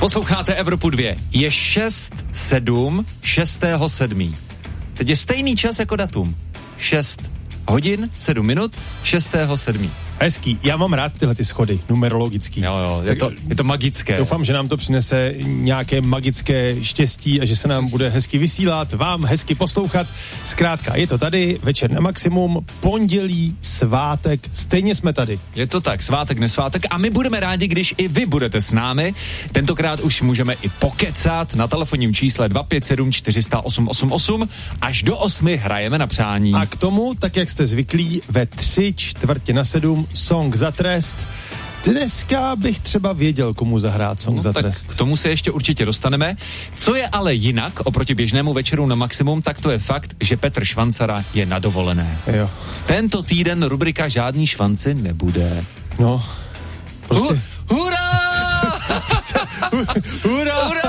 Posloucháte Evropu 2. Je 6:07. Teď je stejný čas jako datum. 6 hodin, 7 minut, 6:07. Hezký, já mám rád tyhle ty schody, numerologický. Jo, je to magické. Doufám, že nám to přinese nějaké magické štěstí a že se nám bude hezky vysílat, vám hezky poslouchat. Zkrátka, je to tady, večer na maximum, pondělí, svátek, stejně jsme tady. Je to tak, svátek, nesvátek a my budeme rádi, když i vy budete s námi. Tentokrát už můžeme i pokecat na telefonním čísle 257 400 888. Až do 8 hrajeme na přání. A k tomu, tak jak jste zvyklí, ve 6:45 song za trest. Dneska bych třeba věděl, komu zahrát song za trest. K tomu se ještě určitě dostaneme. Co je ale jinak oproti běžnému večeru na maximum, tak to je fakt, že Petr Švancara je na dovolené. Jo. Tento týden rubrika Žádný švanci nebude. No, prostě... Hurá! Hurá!